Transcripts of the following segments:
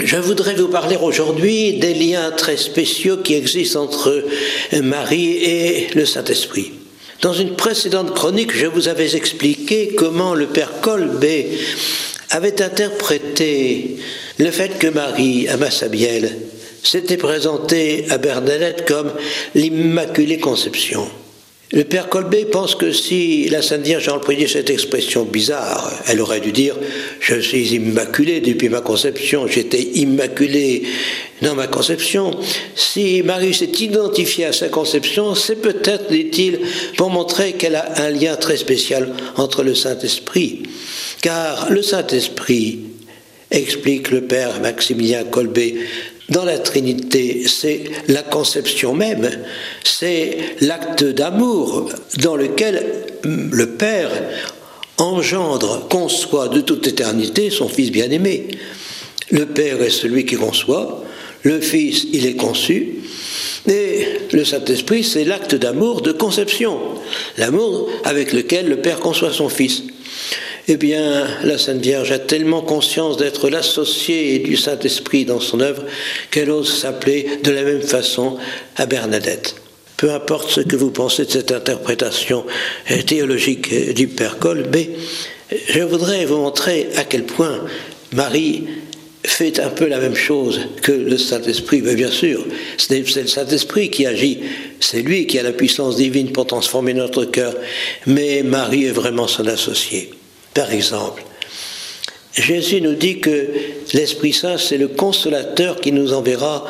Je voudrais vous parler aujourd'hui des liens très spéciaux qui existent entre Marie et le Saint-Esprit. Dans une précédente chronique, je vous avais expliqué comment le père Kolbe avait interprété le fait que Marie, à Massabielle, s'était présentée à Bernadette comme l'Immaculée Conception. Le père Kolbe pense que si la Sainte Vierge a employé cette expression bizarre, elle aurait dû dire « Je suis immaculée depuis ma conception, j'étais immaculée dans ma conception ». Si Marie s'est identifiée à sa conception, c'est peut-être, dit-il, pour montrer qu'elle a un lien très spécial entre le Saint-Esprit. Car le Saint-Esprit, explique le père Maximilien Kolbe, dans la Trinité, c'est la conception même, c'est l'acte d'amour dans lequel le Père engendre, conçoit de toute éternité son Fils bien-aimé. Le Père est celui qui conçoit, le Fils, il est conçu, et le Saint-Esprit, c'est l'acte d'amour de conception, l'amour avec lequel le Père conçoit son Fils. Eh bien, la Sainte Vierge a tellement conscience d'être l'associée du Saint-Esprit dans son œuvre qu'elle ose s'appeler de la même façon à Bernadette. Peu importe ce que vous pensez de cette interprétation théologique du père Kolbe, je voudrais vous montrer à quel point Marie fait un peu la même chose que le Saint-Esprit. Mais bien sûr, c'est le Saint-Esprit qui agit, c'est lui qui a la puissance divine pour transformer notre cœur, mais Marie est vraiment son associée. Par exemple, Jésus nous dit que l'Esprit Saint, c'est le consolateur qui nous enverra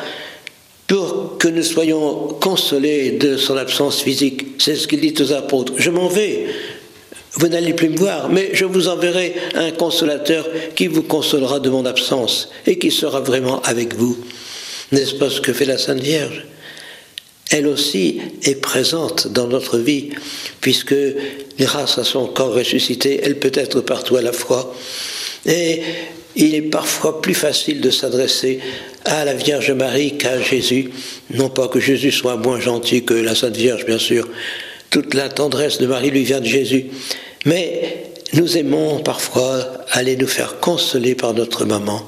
pour que nous soyons consolés de son absence physique. C'est ce qu'il dit aux apôtres. Je m'en vais, vous n'allez plus me voir, mais je vous enverrai un consolateur qui vous consolera de mon absence et qui sera vraiment avec vous. N'est-ce pas ce que fait la Sainte Vierge ? Elle aussi est présente dans notre vie, puisque grâce à son corps ressuscité, elle peut être partout à la fois. Et il est parfois plus facile de s'adresser à la Vierge Marie qu'à Jésus. Non pas que Jésus soit moins gentil que la Sainte Vierge, bien sûr. Toute la tendresse de Marie lui vient de Jésus. Mais nous aimons parfois aller nous faire consoler par notre maman.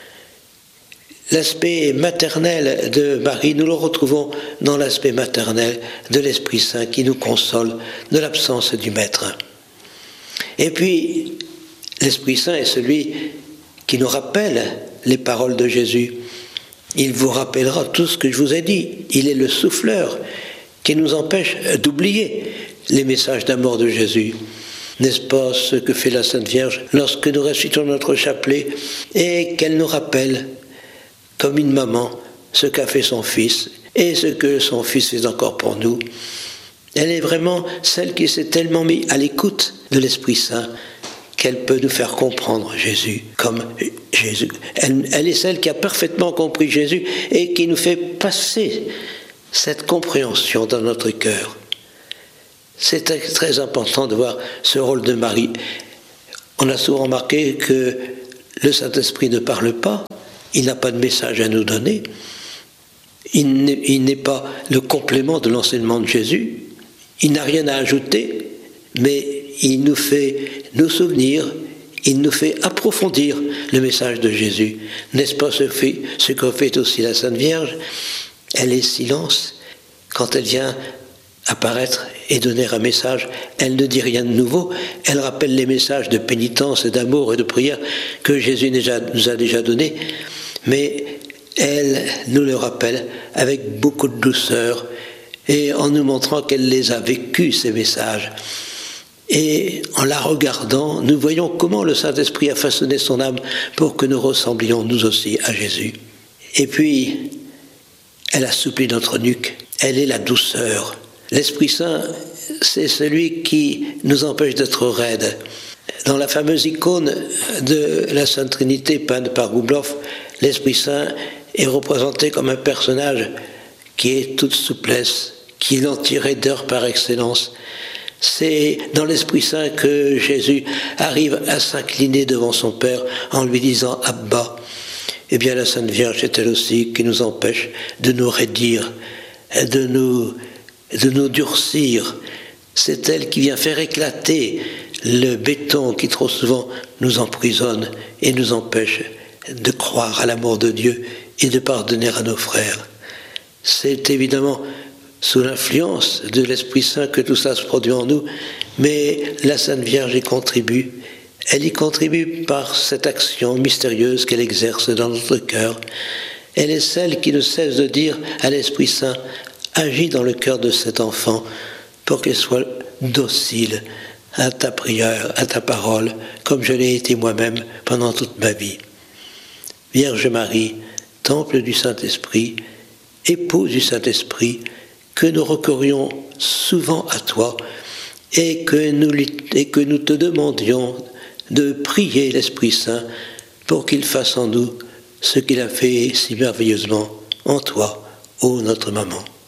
L'aspect maternel de Marie, nous le retrouvons dans l'aspect maternel de l'Esprit Saint qui nous console de l'absence du Maître. Et puis, l'Esprit Saint est celui qui nous rappelle les paroles de Jésus. Il vous rappellera tout ce que je vous ai dit. Il est le souffleur qui nous empêche d'oublier les messages d'amour de Jésus. N'est-ce pas ce que fait la Sainte Vierge lorsque nous récitons notre chapelet et qu'elle nous rappelle comme une maman, ce qu'a fait son fils et ce que son fils fait encore pour nous. Elle est vraiment celle qui s'est tellement mise à l'écoute de l'Esprit Saint qu'elle peut nous faire comprendre Jésus comme Jésus. Elle est celle qui a parfaitement compris Jésus et qui nous fait passer cette compréhension dans notre cœur. C'est très important de voir ce rôle de Marie. On a souvent remarqué que le Saint-Esprit ne parle pas. Il n'a pas de message à nous donner. Il n'est pas le complément de l'enseignement de Jésus. Il n'a rien à ajouter, mais il nous fait nous souvenir, il nous fait approfondir le message de Jésus. N'est-ce pas ce que fait aussi la Sainte Vierge ? Elle est silence quand elle vient apparaître et donner un message. Elle ne dit rien de nouveau, elle rappelle les messages de pénitence et d'amour et de prière que Jésus nous a déjà donnés, mais elle nous le rappelle avec beaucoup de douceur et en nous montrant qu'elle les a vécus, ces messages. Et en la regardant, nous voyons comment le Saint-Esprit a façonné son âme pour que nous ressemblions nous aussi à Jésus. Et puis, elle assouplit notre nuque, elle est la douceur. L'Esprit Saint, c'est celui qui nous empêche d'être raides. Dans la fameuse icône de la Sainte Trinité peinte par Goubloff, l'Esprit Saint est représenté comme un personnage qui est toute souplesse, qui est l'anti-raideur par excellence. C'est dans l'Esprit Saint que Jésus arrive à s'incliner devant son Père en lui disant « Abba ». Eh bien, la Sainte Vierge est elle aussi qui nous empêche de nous raidir, de nous durcir. C'est elle qui vient faire éclater le béton qui trop souvent nous emprisonne et nous empêche de croire à l'amour de Dieu et de pardonner à nos frères. C'est évidemment sous l'influence de l'Esprit Saint que tout ça se produit en nous, mais la Sainte Vierge y contribue. Elle y contribue par cette action mystérieuse qu'elle exerce dans notre cœur. Elle est celle qui ne cesse de dire à l'Esprit Saint « Agis dans le cœur de cet enfant pour qu'il soit docile à ta prière, à ta parole, comme je l'ai été moi-même pendant toute ma vie. » Vierge Marie, temple du Saint-Esprit, épouse du Saint-Esprit, que nous recourions souvent à toi et que nous te demandions de prier l'Esprit Saint pour qu'il fasse en nous ce qu'il a fait si merveilleusement en toi, ô notre maman.